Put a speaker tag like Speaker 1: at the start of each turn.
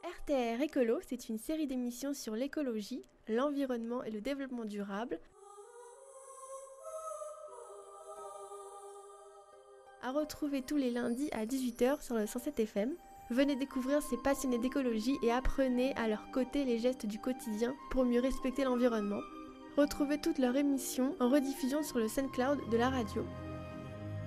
Speaker 1: RTR Écolo, c'est une série d'émissions sur l'écologie, l'environnement et le développement durable, à retrouver tous les lundis à 18h sur le 107 FM. Venez découvrir ces passionnés d'écologie et apprenez à leur côté les gestes du quotidien pour mieux respecter l'environnement. Retrouvez toutes leurs émissions en rediffusion sur le SoundCloud de la radio.